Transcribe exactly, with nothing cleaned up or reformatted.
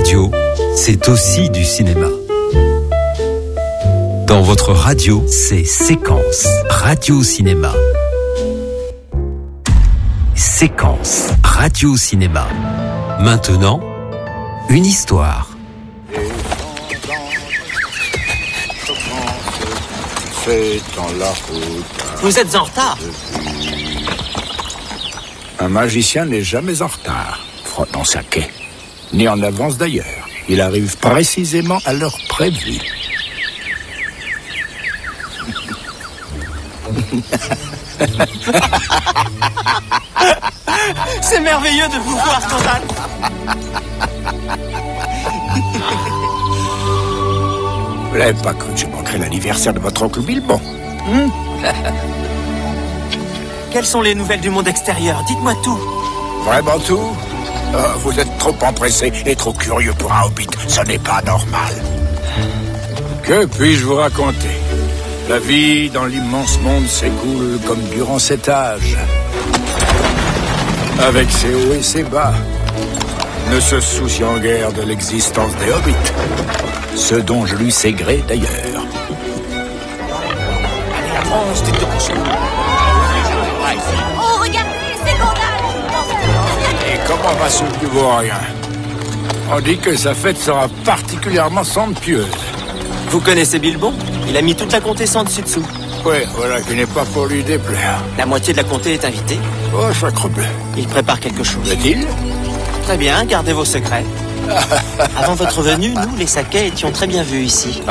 radio, c'est aussi du cinéma. Dans votre radio, c'est Séquence, radio-cinéma. Séquence, radio-cinéma. Maintenant, une histoire. Vous êtes en retard. Un magicien n'est jamais en retard, frottant sa quai. Ni en avance d'ailleurs. Il arrive précisément à l'heure prévue. C'est merveilleux de vous voir, Scandale. Vous n'avez pas cru que je manquerais l'anniversaire de votre oncle Bilbon? hmm Quelles sont les nouvelles du monde extérieur? Dites-moi tout. Vraiment tout? Oh, vous êtes trop empressé et trop curieux pour un hobbit. Ce n'est pas normal. Que puis-je vous raconter? La vie dans l'immense monde s'écoule comme durant cet âge. Avec ses hauts et ses bas. Ne se souciant guère de l'existence des hobbits. Ce dont je lui sais gré d'ailleurs. Allez, avance, tête de cochon. Oh, regardez, c'est Gandalf. Et comment va ce qui vaut rien? On dit que sa fête sera particulièrement somptueuse. Vous connaissez Bilbon? Il a mis toute la comté sans dessus-dessous. Ouais, voilà qui n'est pas pour lui déplaire. La moitié de la comté est invitée. Oh, sacrebleu. Il prépare quelque chose. Est-il? Très bien, gardez vos secrets. Avant votre venue, nous, les Saquets, étions très bien vus ici.